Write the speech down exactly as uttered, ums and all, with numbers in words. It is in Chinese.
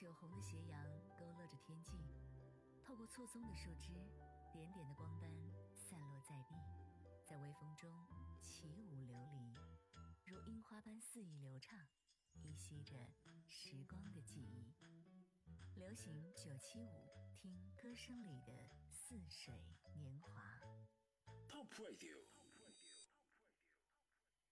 酒红的斜阳勾勒着天际，透过错综的树枝，点点的光斑散落在地，在微风中起舞流离，如樱花般肆意流畅，依稀着时光的记忆。流行九七五，听歌声里的似水年华。 Top Radio。